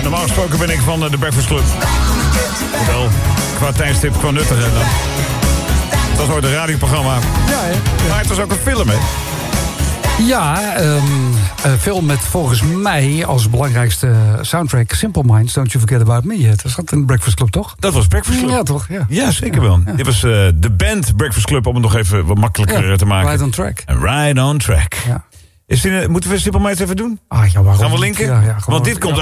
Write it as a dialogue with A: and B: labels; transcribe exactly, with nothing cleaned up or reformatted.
A: Normaal gesproken ben ik van de Breakfast Club. Wel, qua tijdstip, qua nuttig. En dan. Het was ooit een radioprogramma.
B: Ja, hè? Ja.
A: Maar het was ook een film, hè?
B: Ja, um, een film met volgens mij als belangrijkste soundtrack Simple Minds, Don't You Forget About Me. Dat zat in Breakfast Club, toch?
A: Dat was Breakfast Club.
B: Ja, toch? Ja,
A: ja zeker wel. Ja. Dit was uh, de band Breakfast Club, om het nog even wat makkelijker
B: ja,
A: te maken.
B: Right on Track.
A: En Right on Track.
B: Ja.
A: Is die, moeten we Simple Minds even doen?
B: Ah, ja, waarom?
A: Gaan we linken?
B: Ja, ja,
A: Want dit komt